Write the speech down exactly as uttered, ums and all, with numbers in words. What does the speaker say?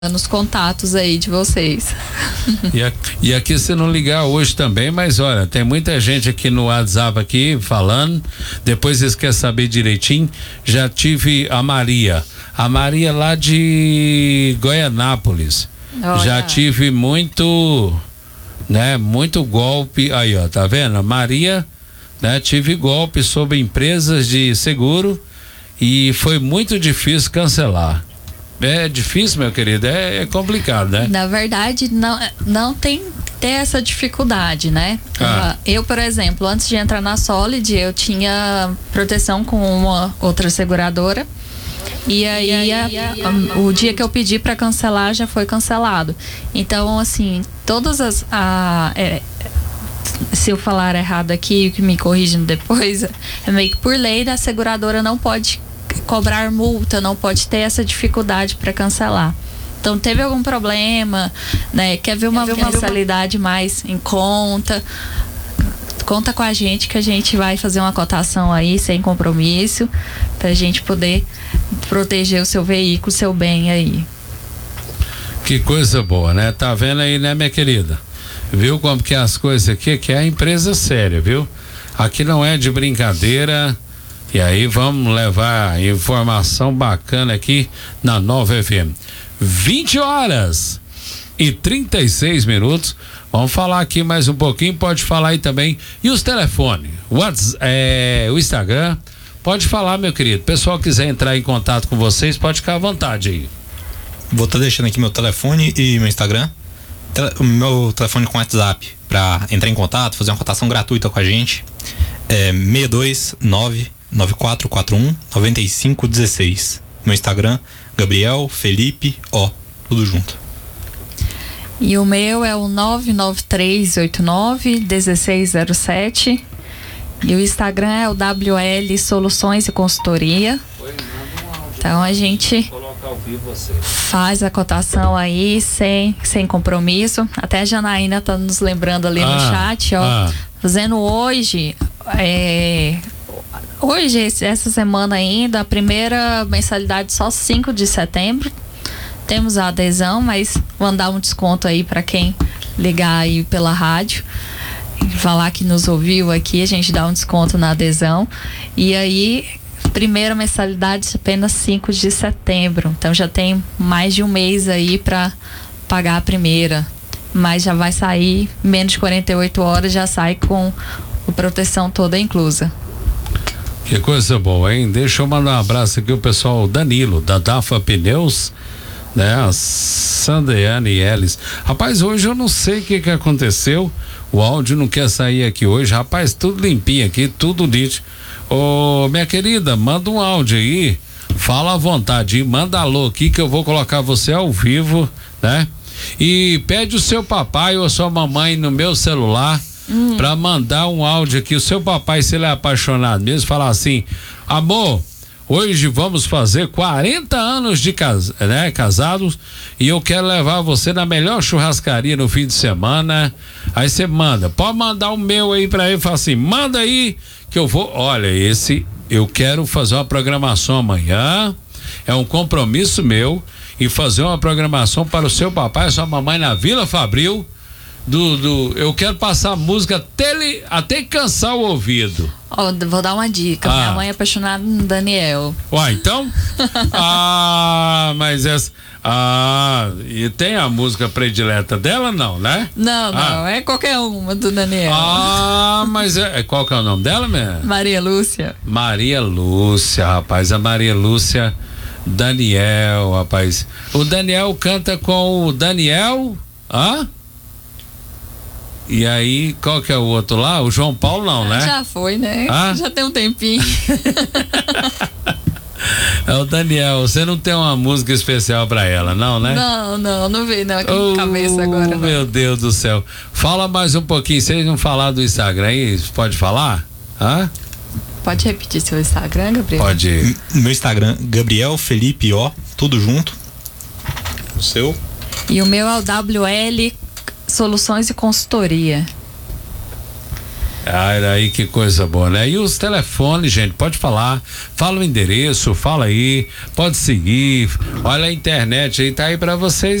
nos contatos aí de vocês. E, a, e aqui, se não ligar hoje também, mas olha, tem muita gente aqui no WhatsApp aqui falando, depois vocês querem saber direitinho. Já tive a Maria, a Maria lá de Goianápolis. Olha. Já tive muito, né, muito golpe, aí ó, tá vendo? A Maria, né, tive golpe sobre empresas de seguro e foi muito difícil cancelar. É difícil, meu querido, é, é complicado, né? Na verdade, não, não tem que ter essa dificuldade, né? Ah. Eu, por exemplo, antes de entrar na Solid, eu tinha proteção com uma outra seguradora. E aí, e aí a, a, o dia que eu pedi para cancelar já foi cancelado. Então, assim, todas as. A, é, se eu falar errado aqui, que me corrigem depois, é meio que por lei da seguradora não pode cobrar multa, não pode ter essa dificuldade para cancelar. Então, teve algum problema, né? Quer ver uma, Quer ver uma mensalidade uma... mais em conta? Conta com a gente que a gente vai fazer uma cotação aí sem compromisso pra gente poder proteger o seu veículo, o seu bem aí. Que coisa boa, né? Tá vendo aí, né, minha querida? Viu como que é as coisas aqui, que é a empresa séria, viu? Aqui não é de brincadeira. E aí vamos levar informação bacana aqui na Nova F M. vinte horas e trinta e seis minutos. Vamos falar aqui mais um pouquinho, pode falar aí também. E os telefones, WhatsApp, é, o Instagram, pode falar, meu querido. O pessoal quiser entrar em contato com vocês, pode ficar à vontade aí. Vou estar tá deixando aqui meu telefone e meu Instagram. O meu telefone com WhatsApp para entrar em contato, fazer uma cotação gratuita com a gente. É seis dois nove nove quatro quatro um nove cinco um seis. Meu Instagram, Gabriel Felipe O, tudo junto. E o meu é o nove nove três oito nove um seis zero sete. E o Instagram é o W L Soluções e Consultoria. Então a gente faz a cotação aí sem, sem compromisso. Até a Janaína tá nos lembrando ali ah, no chat, ó. Ah. Fazendo hoje, é, hoje, essa semana ainda, a primeira mensalidade só cinco de setembro. Temos a adesão, mas vou dar um desconto aí para quem ligar aí pela rádio. Falar que nos ouviu aqui, a gente dá um desconto na adesão. E aí, primeira mensalidade apenas cinco de setembro. Então já tem mais de um mês aí para pagar a primeira. Mas já vai sair, menos de quarenta e oito horas, já sai com a proteção toda inclusa. Que coisa boa, hein? Deixa eu mandar um abraço aqui o pessoal Danilo, da Dafa Pneus, né? A Sandriane Ellis. Rapaz, hoje eu não sei o que que aconteceu. O áudio não quer sair aqui hoje. Rapaz, tudo limpinho aqui, tudo nítido. Ô, minha querida, manda um áudio aí. Fala à vontade, hein? Manda alô aqui que eu vou colocar você ao vivo, né? E pede o seu papai ou a sua mamãe no meu celular hum. pra mandar um áudio aqui. O seu papai, se ele é apaixonado mesmo, falar assim: amor, hoje vamos fazer quarenta anos de cas né, casados e eu quero levar você na melhor churrascaria no fim de semana. Aí você manda, pode mandar o meu aí pra ele, fala assim: manda aí que eu vou. Olha, esse eu quero fazer uma programação amanhã, é um compromisso meu, e fazer uma programação para o seu papai e sua mamãe na Vila Fabril. Do, do, eu quero passar música até, ele, até cansar o ouvido. Oh, vou dar uma dica. Ah. Minha mãe é apaixonada no Daniel. Ué, então? ah, mas essa. Ah, e tem a música predileta dela, não, né? Não, não, ah. é qualquer uma do Daniel. Ah, mas é, qual que é o nome dela mesmo? Maria Lúcia. Maria Lúcia, rapaz, a Maria Lúcia. Daniel, rapaz. O Daniel canta com o Daniel, hã? E aí, qual que é o outro lá? O João Paulo não, né? Já foi, né? Ah? Já tem um tempinho. É o Daniel, você não tem uma música especial pra ela, não, né? Não, não, não veio na oh, cabeça agora. Não. Meu Deus do céu. Fala mais um pouquinho, vocês não falaram do Instagram aí, pode falar? Hã? Pode repetir seu Instagram, Gabriel? Pode. Meu Instagram, Gabriel Felipe O, tudo junto. O seu? E o meu é o W L Soluções e Consultoria. Ah, aí que coisa boa, né? E os telefones, gente, pode falar, fala o endereço, fala aí, pode seguir, olha a internet aí, tá aí pra vocês.